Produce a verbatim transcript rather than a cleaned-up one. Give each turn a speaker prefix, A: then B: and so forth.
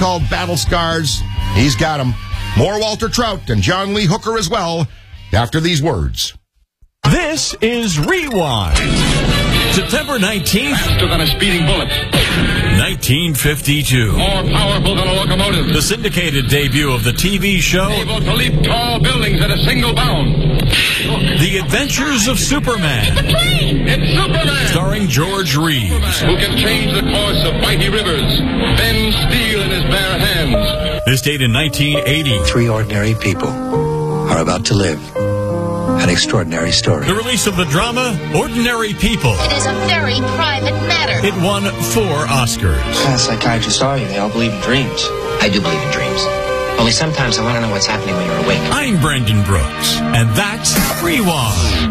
A: called Battle Scars. He's got them. More Walter Trout and John Lee Hooker as well after these words.
B: This is Rewind. September nineteenth.
C: Faster than a speeding bullet.
B: nineteen fifty-two.
C: More powerful than a locomotive.
B: The syndicated debut of the T V show.
C: Able to leap tall buildings at a single bound.
B: The Adventures of Superman.
C: It's a plane! It's Superman!
B: Starring George Reeves.
C: Who can change the course of mighty rivers, bend steel in his bare hands.
B: This date in nineteen eighty.
D: Three ordinary people are about to live an extraordinary story.
B: The release of the drama, Ordinary People.
E: It is a very private matter.
B: It won four Oscars.
F: What psychiatrists are you? They all believe in dreams.
G: I do believe in dreams. Only sometimes I want to know what's happening when you're awake.
B: I'm Brendan Brooks, and that's Rewind.